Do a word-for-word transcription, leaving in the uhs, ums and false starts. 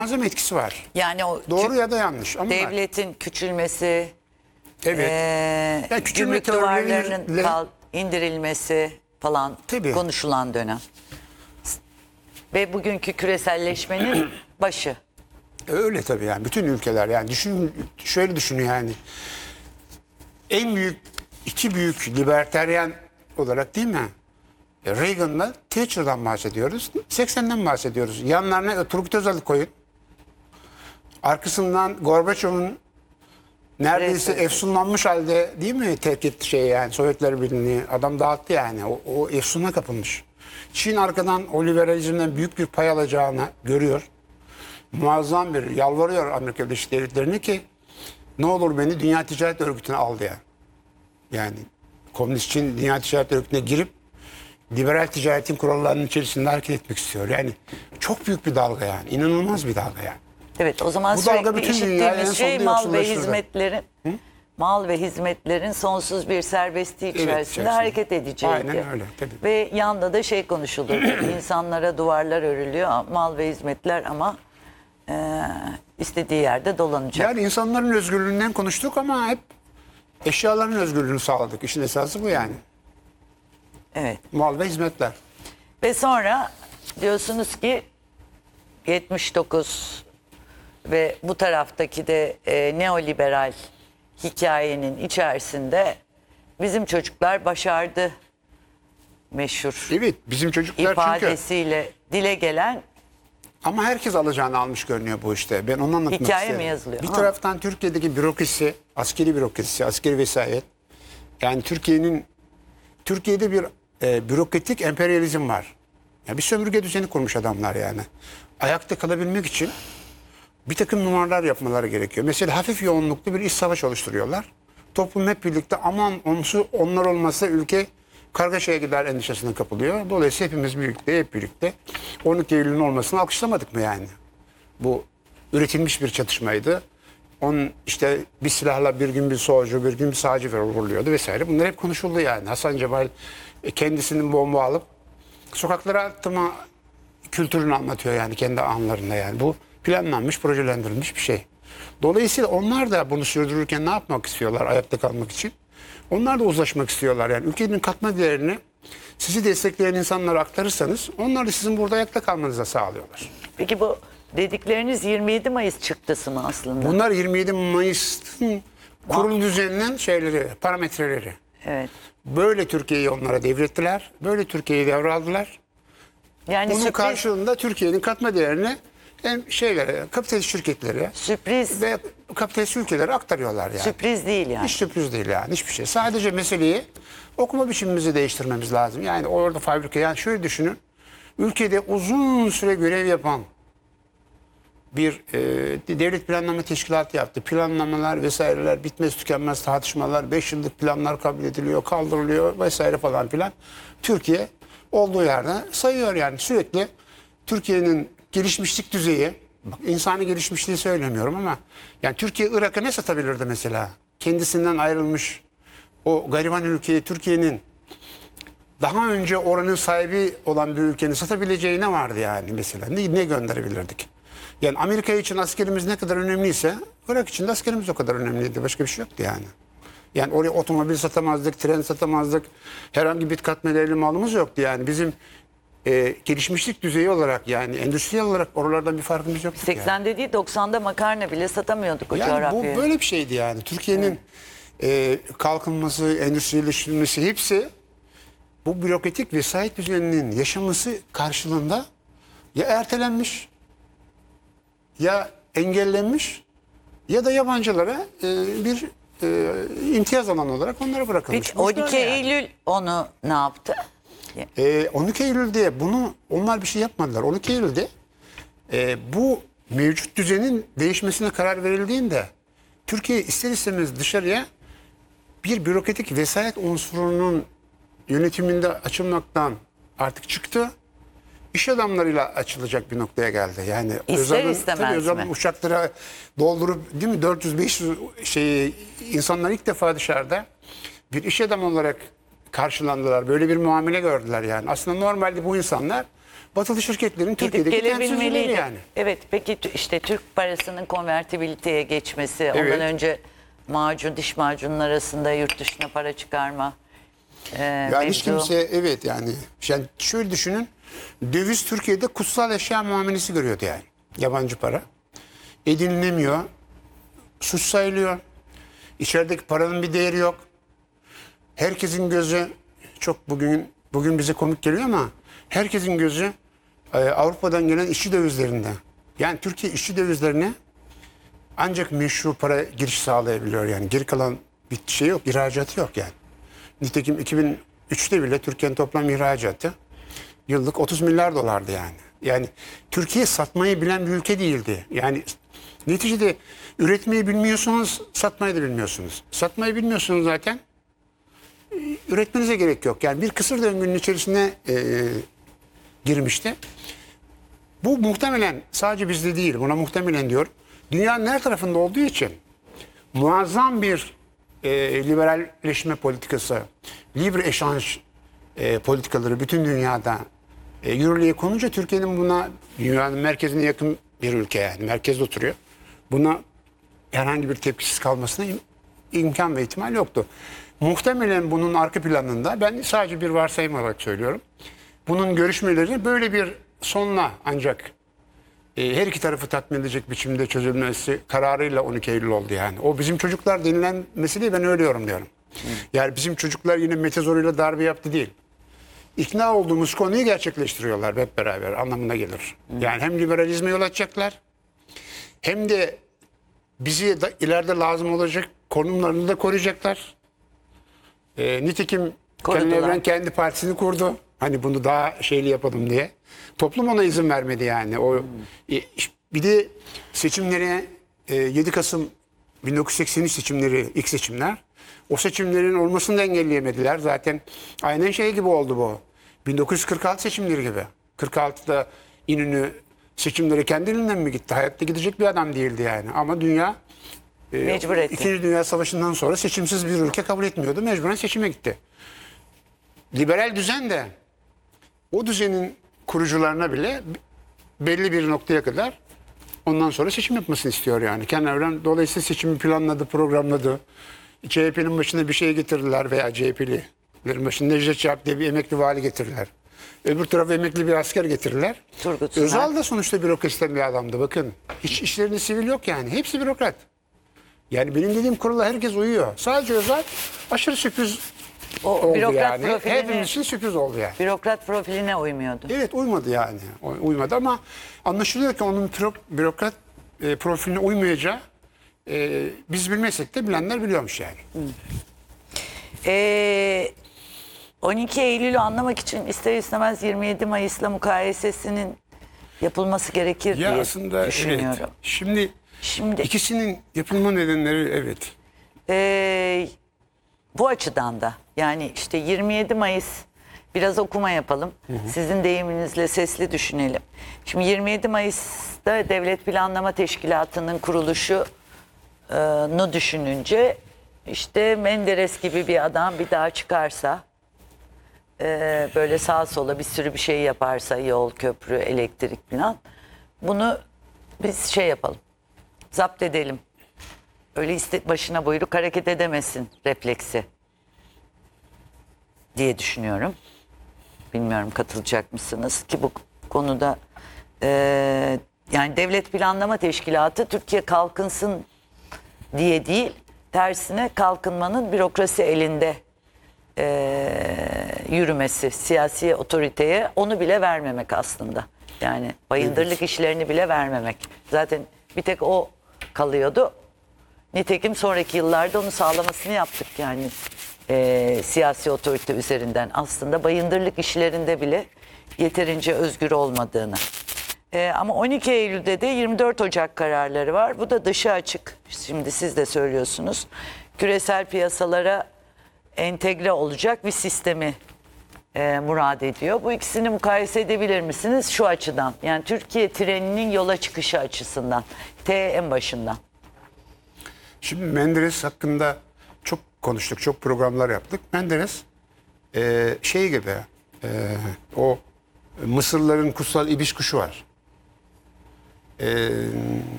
malzeme etkisi var. Yani o Doğru ya da yanlış ama var. devletin küçülmesi, Evet. eee Ya küçülme gümrük duvarlarının teorileriyle- kal- indirilmesi falan Tabii. konuşulan dönem. Ve bugünkü küreselleşmenin başı. Öyle tabii yani bütün ülkeler yani düşün şöyle düşünün yani en büyük iki büyük libertaryen olarak değil mi? Reagan'la Thatcher'dan bahsediyoruz. seksenden bahsediyoruz. Yanlarına Turgut Özal'ı koyun. Arkasından Gorbaçov'un neredeyse Evet. efsunlanmış halde değil mi terk etti şey yani Sovyetler Birliği'ni adam dağıttı yani o, o efsuna kapılmış. Çin arkadan o liberalizmden büyük bir pay alacağını görüyor. Muazzam bir yalvarıyor Amerika Birleşik Devletleri'ne ki ne olur beni Dünya Ticaret Örgütü'ne al diye. Yani Komünist Çin Dünya Ticaret Örgütü'ne girip liberal ticaretin kurallarının içerisinde hareket etmek istiyor. Yani çok büyük bir dalga yani. İnanılmaz bir dalga yani. Evet, o zaman Bu dalga sürekli bütün dünyayı en işittiğimiz şey sonunda mal ve yoksullaştırdı. hizmetlerin mal ve hizmetlerin sonsuz bir serbestliği içerisinde içerisinde. hareket edeceği. Aynen öyle, tabii. Ve yanda da şey konuşulur. İnsanlara duvarlar örülüyor, mal ve hizmetler ama e, istediği yerde dolanacak. Yani insanların özgürlüğünden konuştuk ama hep eşyaların özgürlüğünü sağladık. İşin esası bu yani. Evet. Mal ve hizmetler. Ve sonra diyorsunuz ki yetmiş dokuz ve bu taraftaki de e, neoliberal hikayenin içerisinde bizim çocuklar başardı meşhur Evet bizim çocuklar çünkü ifadesiyle dile gelen ama herkes alacağını almış görünüyor bu işte. Ben onu anlatmak Hikaye isterim. mi yazılıyor? Bir Ha. taraftan Türkiye'deki bürokrasi, askeri bürokrasi, askeri vesayet. Yani Türkiye'nin Türkiye'de bir e, bürokratik emperyalizm var. Yani bir sömürge düzeni kurmuş adamlar yani. Ayakta kalabilmek için bir takım numaralar yapmaları gerekiyor. Mesela hafif yoğunluklu bir iç savaş oluşturuyorlar. Toplum hep birlikte aman onsu, onlar olmasa ülke kargaşaya gider endişesine kapılıyor. Dolayısıyla hepimiz birlikte hep birlikte on iki Eylül'ün olmasını alkışlamadık mı yani? Bu üretilmiş bir çatışmaydı. Onun işte bir silahla bir gün bir solcu, bir gün bir sağcı vuruluyordu vesaire. Bunlar hep konuşuldu yani. Hasan Cemal kendisinin bomba alıp sokaklara atma kültürünü anlatıyor yani kendi anlarında yani. Bu planlanmış, projelendirilmiş bir şey. Dolayısıyla onlar da bunu sürdürürken ne yapmak istiyorlar ayakta kalmak için? Onlar da uzlaşmak istiyorlar yani. Ülkenin katma değerini sizi destekleyen insanlara aktarırsanız onlar da sizin burada ayakta kalmanıza sağlıyorlar. peki bu dedikleriniz yirmi yedi Mayıs çıktısı mı aslında? Bunlar yirmi yedi Mayıs'ın kurulu düzeninin şeyleri, parametreleri. Evet. Böyle Türkiye'yi onlara devrettiler. Böyle Türkiye'yi devraldılar. Yani Bunun sürpriz, karşılığında Türkiye'nin katma değerini hem şeylere, kapitalist şirketlere sürpriz, ve kapitalist ülkelere aktarıyorlar yani. sürpriz değil yani. Hiç sürpriz değil yani hiçbir şey. Sadece meseleyi okuma biçimimizi değiştirmemiz lazım. Yani orada fabrika yani şöyle düşünün. Ülkede uzun süre görev yapan bir e, devlet planlama teşkilatı yaptı. Planlamalar vesaireler bitmez tükenmez tartışmalar. Beş yıllık planlar kabul ediliyor, kaldırılıyor vesaire falan filan. Türkiye olduğu yerde sayıyor yani sürekli Türkiye'nin gelişmişlik düzeyi, bak insani gelişmişliği söylemiyorum ama yani Türkiye Irak'a ne satabilirdi mesela? Kendisinden ayrılmış o gariban ülkeyi Türkiye'nin daha önce oranın sahibi olan bir ülkenin satabileceği ne vardı yani mesela? Ne, ne gönderebilirdik? Yani Amerika için askerimiz ne kadar önemliyse Irak için de askerimiz o kadar önemliydi. Başka bir şey yoktu yani. Yani oraya otomobil satamazdık, tren satamazdık. Herhangi bir katma değerli malımız yoktu yani. Bizim e, gelişmişlik düzeyi olarak yani endüstriyel olarak oralardan bir farkımız yoktu. Yani. seksende değil doksanda makarna bile satamıyorduk o Yani coğrafyaya. bu böyle bir şeydi yani. Türkiye'nin e, kalkınması, endüstrileştirilmesi hepsi bu bürokratik vesayet düzeninin yaşaması karşılığında ya ertelenmiş ya engellenmiş ya da yabancılara e, bir e, imtiyaz alanı olarak onlara bırakılmış. Peki Bu on iki böyle yani. Eylül onu ne yaptı? E, on iki Eylül'de bunu onlar bir şey yapmadılar. on iki Eylül'de e, bu mevcut düzenin değişmesine karar verildiğinde Türkiye ister istemez dışarıya bir bürokratik vesayet unsurunun yönetiminde açılmaktan artık çıktı. İş adamlarıyla açılacak bir noktaya geldi. Yani İster istemez tabii Özal'ın mi? uçaklara doldurup değil mi dört yüz beş yüz şeyi insanlar ilk defa dışarıda bir iş adamı olarak karşılandılar. Böyle bir muamele gördüler yani. Aslında normalde bu insanlar batılı şirketlerin Gidip Türkiye'deki temsilcileri gelebilmeliydi. yani. Evet, peki tü- işte Türk parasının konvertibiliteye geçmesi, Evet. ondan önce macun, diş macunun arasında yurt dışına para çıkarma e, Yani hiç mevzu. kimse evet yani, yani şöyle düşünün, döviz Türkiye'de kutsal eşya muamelesi görüyordu yani, yabancı para. Edinilemiyor, suç sayılıyor, içerideki paranın bir değeri yok. Herkesin gözü, çok bugün bugün bize komik geliyor ama herkesin gözü e, Avrupa'dan gelen işçi dövizlerinde. Yani Türkiye işçi dövizlerine ancak meşru para giriş sağlayabiliyor yani. Geri kalan bir şey yok, ihracatı yok yani. Nitekim iki bin üçte bile Türkiye'nin toplam ihracatı yıllık otuz milyar dolardı yani. Yani Türkiye satmayı bilen bir ülke değildi. Yani neticede üretmeyi bilmiyorsanız satmayı da bilmiyorsunuz. Satmayı bilmiyorsunuz zaten, üretmenize gerek yok. Yani bir kısır döngünün içerisine e, girmişti. Bu muhtemelen sadece bizde değil, buna muhtemelen diyor. Dünyanın her tarafında olduğu için muazzam bir e, liberalleşme politikası, libre eşanj e, politikaları bütün dünyada e, yürürlüğe konunca Türkiye'nin buna, dünyanın merkezine yakın bir ülke yani, merkezde oturuyor. Buna herhangi bir tepkisiz kalmasına im- imkan ve ihtimal yoktu. Muhtemelen bunun arka planında, ben sadece bir varsayım olarak söylüyorum, bunun görüşmeleri böyle bir sonla ancak e, her iki tarafı tatmin edecek biçimde çözülmesi kararıyla on iki Eylül oldu yani. O bizim çocuklar denilen meseleyi ben öyle yorumluyorum. Yani bizim çocuklar yine metezoruyla darbe yaptı değil. İkna olduğumuz konuyu gerçekleştiriyorlar hep beraber anlamına gelir. Yani hem liberalizme yol açacaklar, hem de bizi da ileride lazım olacak konumlarını da koruyacaklar. E, nitekim Korudular. Kenan Evren kendi partisini kurdu. Hani bunu daha şeyli yapalım diye. Toplum ona izin vermedi yani. O e, bir de seçimlere e, yedi Kasım bin dokuz yüz seksen üç seçimleri, ilk seçimler. O seçimlerin olmasını da engelleyemediler. Zaten aynen şey gibi oldu bu. bin dokuz yüz kırk altı seçimleri gibi. kırk altıda İnönü seçimleri kendiliğinden mi gitti? Hayatta gidecek bir adam değildi yani. Ama dünya e, Mecbur etti. İkinci Dünya Savaşı'ndan sonra seçimsiz bir ülke kabul etmiyordu. Mecburen seçime gitti. Liberal düzen de o düzenin kurucularına bile belli bir noktaya kadar ondan sonra seçim yapmasını istiyor yani. Kenan Evren dolayısıyla seçimi planladı, programladı. C H P'nin başına bir şey getirdiler veya C H P'lilerin başına Necdet Çarp diye bir emekli vali getirdiler. Öbür tarafa emekli bir asker getirdiler. Turgut Sümer. Özal da sonuçta bürokrasiden bir adamdı bakın. Hiç işlerinde sivil yok yani. Hepsi bürokrat. Yani benim dediğim kurula herkes uyuyor. Sadece Özal aşırı sürpriz O oldu bürokrat yani. profiline, Hepimiz için sürpriz oldu yani. bürokrat profiline uymuyordu. Evet uymadı yani. O- Uymadı ama anlaşılıyor ki onun pro- bürokrat e, profiline uymayacağı e, biz bilmesek de bilenler biliyormuş yani. Ee, on iki Eylül'ü anlamak için ister istemez yirmi yedi Mayıs'la mukayesesinin yapılması gerekir Ya diye aslında düşünüyorum. evet. Şimdi, Şimdi ikisinin yapılma nedenleri evet. Ee, bu açıdan da yani işte yirmi yedi Mayıs biraz okuma yapalım. Sizin deyiminizle sesli düşünelim. Şimdi yirmi yedi Mayıs'ta Devlet Planlama Teşkilatı'nın kuruluşunu düşününce işte Menderes gibi bir adam bir daha çıkarsa e, böyle sağa sola bir sürü bir şey yaparsa yol, köprü, elektrik falan bunu biz şey yapalım. Zapt edelim. Öyle iste, başına buyruk hareket edemesin refleksi diye düşünüyorum. Bilmiyorum katılacak mısınız ki bu konuda e, yani Devlet Planlama Teşkilatı Türkiye kalkınsın diye değil, tersine kalkınmanın bürokrasi elinde e, yürümesi, siyasi otoriteye onu bile vermemek aslında. Yani bayındırlık Evet. işlerini bile vermemek. Zaten bir tek o kalıyordu. Nitekim sonraki yıllarda onu sağlamasını yaptık yani e, siyasi otorite üzerinden. Aslında bayındırlık işlerinde bile yeterince özgür olmadığını. E, ama on iki Eylül'de de yirmi dört Ocak kararları var. Bu da dışı açık. Şimdi siz de söylüyorsunuz. Küresel piyasalara entegre olacak bir sistemi e, murad ediyor. Bu ikisini mukayese edebilir misiniz şu açıdan? Yani Türkiye treninin yola çıkışı açısından. T en başından. Şimdi Menderes hakkında çok konuştuk, çok programlar yaptık. Menderes e, şey gibi e, o Mısırlıların kutsal ibiş kuşu var. Ee,